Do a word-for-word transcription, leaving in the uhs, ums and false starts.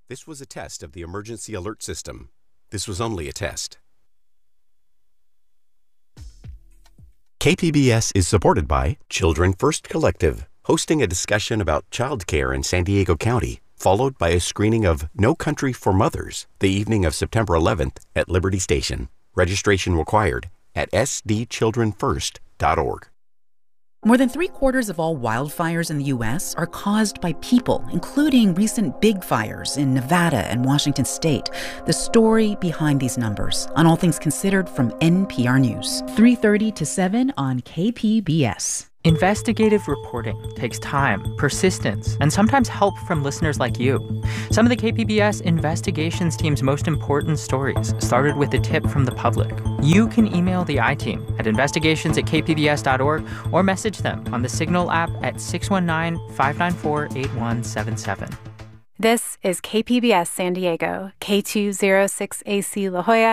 This was a test of the emergency alert system. This was only a test. K P B S is supported by Children First Collective, hosting a discussion about childcare in San Diego County, followed by a screening of No Country for Mothers the evening of September eleventh at Liberty Station. Registration required at s d children first dot org. More than three quarters of all wildfires in the U S are caused by people, including recent big fires in Nevada and Washington state. The story behind these numbers on All Things Considered from N P R News, three thirty to seven on K P B S. Investigative reporting takes time, persistence, and sometimes help from listeners like you. Some of the K P B S investigations team's most important stories started with a tip from the public. You can email the I-Team at investigations at k p b s dot org or message them on the Signal app at six one nine, five nine four, eight one seven seven. This is K P B S San Diego, K two oh six A C La Jolla,